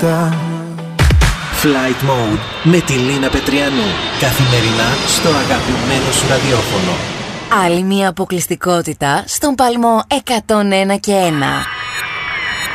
Flight Mode με τη Λίνα Πετριανού. Καθημερινά στο αγαπημένο σου ραδιόφωνο. Άλλη μια αποκλειστικότητα στον παλμό 101 και 1.